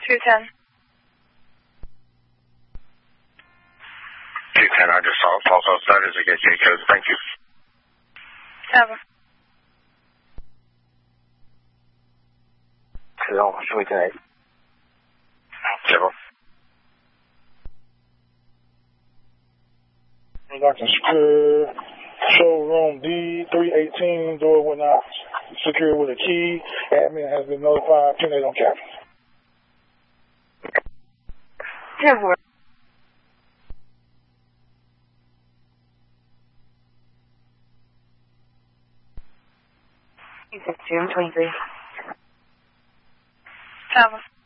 210. 210, I just saw false status against J code. Thank you. 7. 是让我说一下。7. Dr. Secure, showroom D318, door will not secure with a key. Admin has been notified. Terminate on cap. 这不是。June 23. 7.